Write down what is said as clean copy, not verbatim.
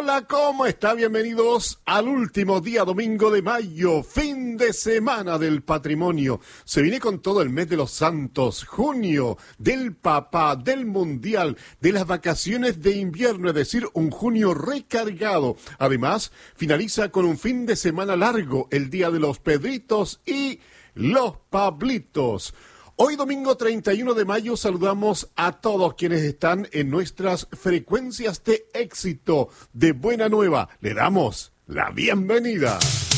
Hola, ¿cómo está? Bienvenidos al último día domingo de mayo, fin de semana del patrimonio. Se viene con todo el mes de los santos, junio, del papá, del mundial, de las vacaciones de invierno, es decir, un junio recargado. Además, finaliza con un fin de semana largo, el día de los Pedritos y los Pablitos. Hoy domingo 31 de mayo saludamos a todos quienes están en nuestras frecuencias de éxito de Buena Nueva. Le damos la bienvenida.